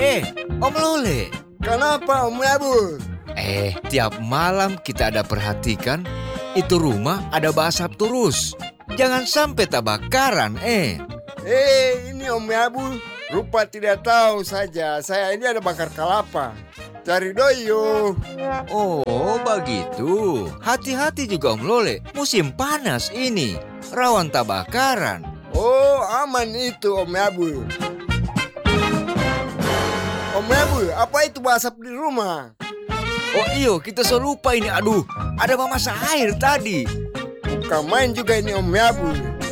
Om Lole. Kenapa Om Yabul? Tiap malam kita ada perhatikan, itu rumah ada basap terus. Jangan sampai terbakaran, Ini Om Yabul, rupa tidak tahu saja. Saya ini ada bakar kelapa. Cari doyo. Oh, begitu. Hati-hati juga Om Lole, musim panas ini. Rawan terbakaran. Oh, aman itu Om Yabul. Om Yabul, apa itu basap di rumah? Oh iyo, kita selupa ini. Aduh, ada memasak air tadi. Bukan main juga ini Om Yabul.